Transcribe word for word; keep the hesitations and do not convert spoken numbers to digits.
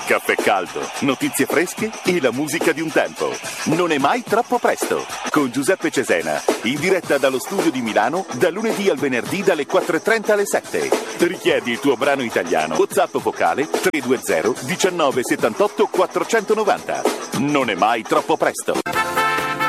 Caffè caldo, notizie fresche e la musica di un tempo. Non è mai troppo presto. Con Giuseppe Cesena, in diretta dallo studio di Milano, da lunedì al venerdì dalle quattro e trenta alle sette. Richiedi il tuo brano italiano. WhatsApp vocale tre due zero uno nove sette otto quattro nove zero. Non è mai troppo presto.